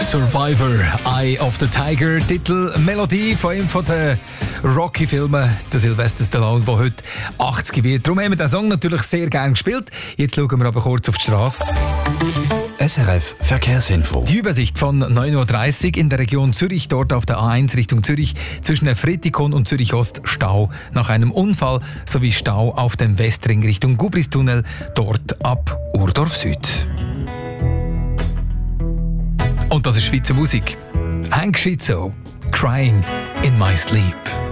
Survivor, Eye of the Tiger, Titel, Melodie von einem von den Rocky-Filmen, der Sylvester Stallone, der heute 80 wird. Darum haben wir den Song natürlich sehr gerne gespielt. Jetzt schauen wir aber kurz auf die Straße. SRF Verkehrsinfo. Die Übersicht von 9.30 Uhr in der Region Zürich, dort auf der A1 Richtung Zürich, zwischen Fritikon und Zürich Ost Stau nach einem Unfall, sowie Stau auf dem Westring Richtung Gubristunnel, dort ab Urdorf Süd. Und das ist Schweizer Musik. Hank Schizzo, Crying in My Sleep.